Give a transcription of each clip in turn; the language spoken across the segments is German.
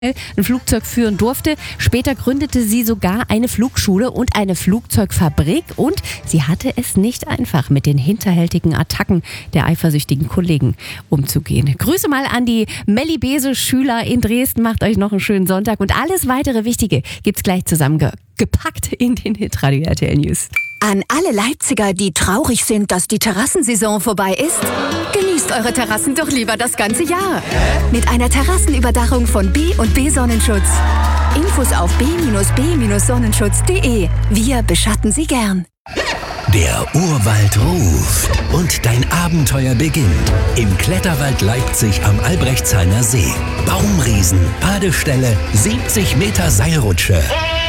ein Flugzeug führen durfte. Später gründete sie sogar eine Flugschule und eine Flugzeugfabrik und sie hatte es nicht einfach, mit den hinterhältigen Attacken der eifersüchtigen Kollegen umzugehen. Grüße mal an die Melli-Bese-Schüler in Dresden. Macht euch noch einen schönen Sonntag und alles weitere Wichtige gibt's gleich zusammengepackt in den Hitradio RTL News. An alle Leipziger, die traurig sind, dass die Terrassensaison vorbei ist, genießt eure Terrassen doch lieber das ganze Jahr. Mit einer Terrassenüberdachung von B&B Sonnenschutz. Infos auf b-b-sonnenschutz.de. Wir beschatten sie gern. Der Urwald ruft und dein Abenteuer beginnt. Im Kletterwald Leipzig am Albrechtshainer See. Baumriesen, Badestelle, 70 Meter Seilrutsche.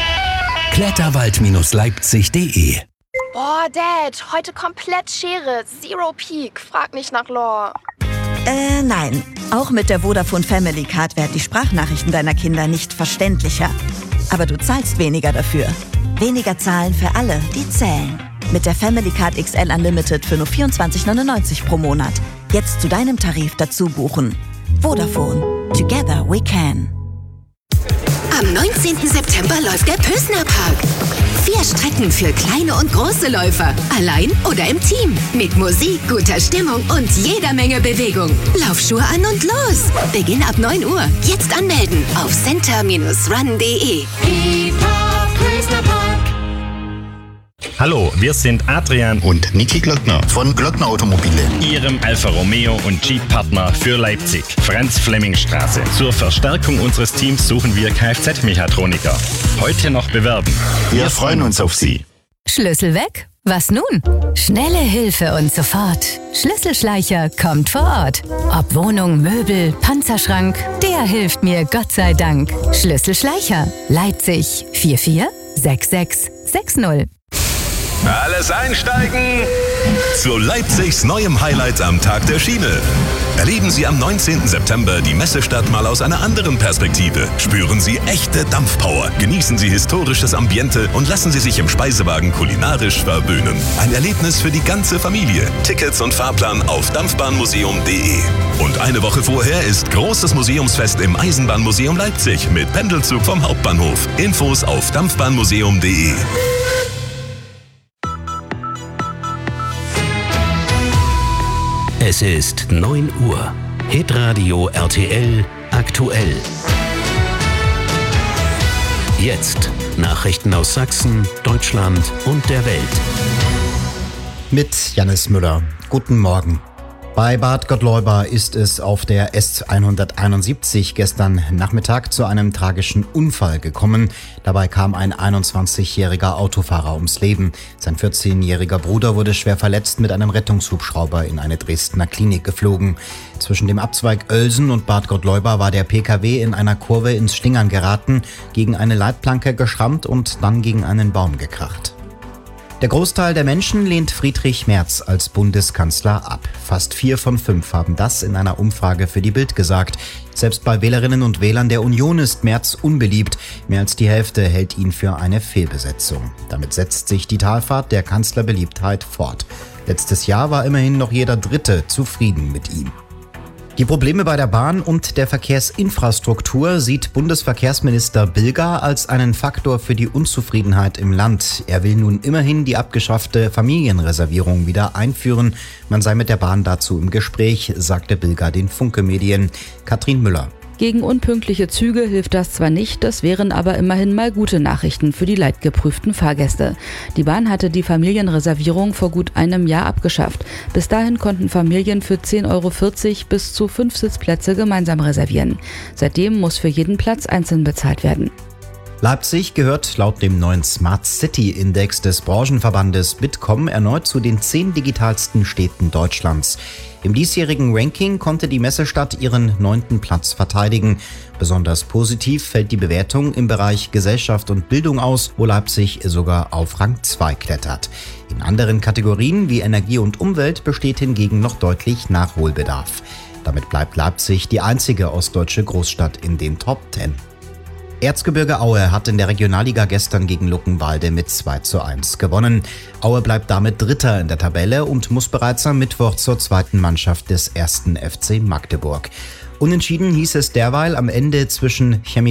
Kletterwald-leipzig.de. Boah, Dad, heute komplett Schere. Zero Peak. Frag nicht nach Lore. Nein. Auch mit der Vodafone Family Card werden die Sprachnachrichten deiner Kinder nicht verständlicher. Aber du zahlst weniger dafür. Weniger zahlen für alle, die zählen. Mit der Family Card XL Unlimited für nur 24,99 pro Monat. Jetzt zu deinem Tarif dazu buchen. Vodafone. Together we can. Am 19. September läuft der Pösner Park. 4 Strecken für kleine und große Läufer. Allein oder im Team. Mit Musik, guter Stimmung und jeder Menge Bewegung. Laufschuhe an und los. Beginn ab 9 Uhr. Jetzt anmelden auf center-run.de. Hallo, wir sind Adrian und Niki Glöckner von Glöckner Automobile, Ihrem Alfa Romeo und Jeep-Partner für Leipzig, Franz-Flemming-Straße. Zur Verstärkung unseres Teams suchen wir Kfz-Mechatroniker. Heute noch bewerben. Wir freuen uns auf Sie. Schlüssel weg? Was nun? Schnelle Hilfe und sofort. Schlüsselschleicher kommt vor Ort. Ob Wohnung, Möbel, Panzerschrank, der hilft mir Gott sei Dank. Schlüsselschleicher, Leipzig 446660. Alles einsteigen! Zu Leipzigs neuem Highlight am Tag der Schiene. Erleben Sie am 19. September die Messestadt mal aus einer anderen Perspektive. Spüren Sie echte Dampfpower, genießen Sie historisches Ambiente und lassen Sie sich im Speisewagen kulinarisch verwöhnen. Ein Erlebnis für die ganze Familie. Tickets und Fahrplan auf dampfbahnmuseum.de. Und eine Woche vorher ist großes Museumsfest im Eisenbahnmuseum Leipzig mit Pendelzug vom Hauptbahnhof. Infos auf dampfbahnmuseum.de. Es ist 9 Uhr. Hitradio RTL aktuell. Jetzt Nachrichten aus Sachsen, Deutschland und der Welt. Mit Jannis Müller. Guten Morgen. Bei Bad Gottleuba ist es auf der S171 gestern Nachmittag zu einem tragischen Unfall gekommen. Dabei kam ein 21-jähriger Autofahrer ums Leben. Sein 14-jähriger Bruder wurde schwer verletzt mit einem Rettungshubschrauber in eine Dresdner Klinik geflogen. Zwischen dem Abzweig Oelsen und Bad Gottleuba war der Pkw in einer Kurve ins Schlingern geraten, gegen eine Leitplanke geschrammt und dann gegen einen Baum gekracht. Der Großteil der Menschen lehnt Friedrich Merz als Bundeskanzler ab. Fast 4 von 5 haben das in einer Umfrage für die Bild gesagt. Selbst bei Wählerinnen und Wählern der Union ist Merz unbeliebt. Mehr als die Hälfte hält ihn für eine Fehlbesetzung. Damit setzt sich die Talfahrt der Kanzlerbeliebtheit fort. Letztes Jahr war immerhin noch jeder Dritte zufrieden mit ihm. Die Probleme bei der Bahn und der Verkehrsinfrastruktur sieht Bundesverkehrsminister Bilger als einen Faktor für die Unzufriedenheit im Land. Er will nun immerhin die abgeschaffte Familienreservierung wieder einführen. Man sei mit der Bahn dazu im Gespräch, sagte Bilger den Funke-Medien. Katrin Müller. Gegen unpünktliche Züge hilft das zwar nicht, das wären aber immerhin mal gute Nachrichten für die leidgeprüften Fahrgäste. Die Bahn hatte die Familienreservierung vor gut einem Jahr abgeschafft. Bis dahin konnten Familien für 10,40 € bis zu 5 Sitzplätze gemeinsam reservieren. Seitdem muss für jeden Platz einzeln bezahlt werden. Leipzig gehört laut dem neuen Smart City Index des Branchenverbandes Bitkom erneut zu den 10 digitalsten Städten Deutschlands. Im diesjährigen Ranking konnte die Messestadt ihren 9. Platz verteidigen. Besonders positiv fällt die Bewertung im Bereich Gesellschaft und Bildung aus, wo Leipzig sogar auf Rang 2 klettert. In anderen Kategorien wie Energie und Umwelt besteht hingegen noch deutlich Nachholbedarf. Damit bleibt Leipzig die einzige ostdeutsche Großstadt in den Top 10. Erzgebirge Aue hat in der Regionalliga gestern gegen Luckenwalde mit 2:1 gewonnen. Aue bleibt damit Dritter in der Tabelle und muss bereits am Mittwoch zur zweiten Mannschaft des 1. FC Magdeburg. Unentschieden hieß es derweil am Ende zwischen Chemie